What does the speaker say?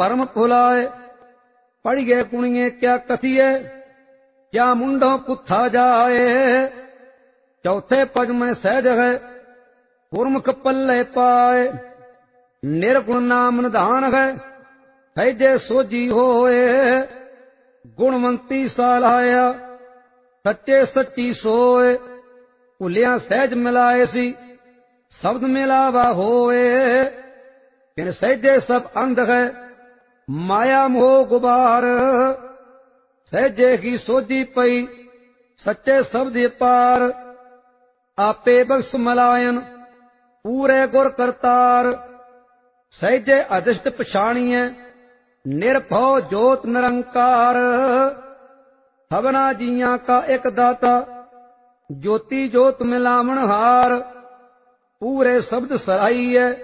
परम भुलाए। पढ़िए कुणिए क्या कथिए, क्या मुंडों पुथा जाए। चौथे पद में सहज है गुरमुख पल्ले पाए। निर्गुण नाम निधान है हैजे सोजी होए। गुणवंती सालाया सच्चे सच्ची सोए। भुलिया सहज मिलाए सी शब्द मिलावा होए। इन सहजे सब अंध है माया मोह गुबार। सहजे की सोजी पई सच्चे शब्द पार। आपे बख्श मलायन पूरे गुर करतार। सहजे अधिष्ट पछाणिए निर्भव जोत निरंकार। हवना जिया का एक दाता ज्योति जोत मिलावण हार। पूरे शब्द सराइए